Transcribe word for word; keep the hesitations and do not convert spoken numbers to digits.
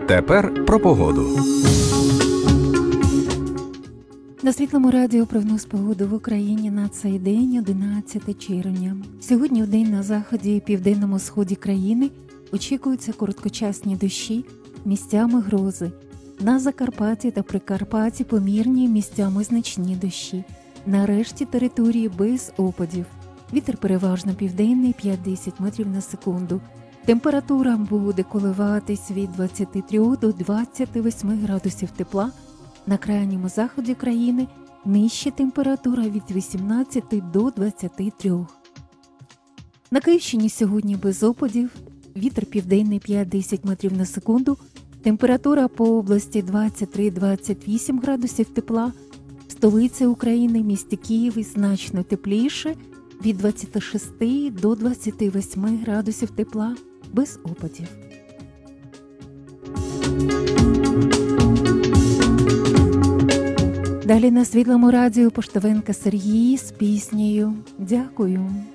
Тепер про погоду. На Світлому радіо прогноз погоди в Україні на цей день, одинадцяте червня. Сьогодні в день на заході і південному сході країни очікуються короткочасні дощі, місцями грози. На Закарпатті та Прикарпатті помірні, місцями значні дощі. На решті території без опадів. Вітер переважно південний п'ять-десять метрів на секунду. Температура буде коливатись від двадцяти трьох до двадцяти восьми градусів тепла. На крайньому заході країни нижча температура від вісімнадцяти до двадцяти трьох. На Київщині сьогодні без опадів. Вітер південний п'ять-десять метрів на секунду. Температура по області двадцять три - двадцять вісім градусів тепла. В столиці України, місті Києві, значно тепліше від двадцяти шести до двадцяти восьми градусів тепла без опадів. Далі на Світлому радіо Поштовенка Сергій з піснею «Дякую».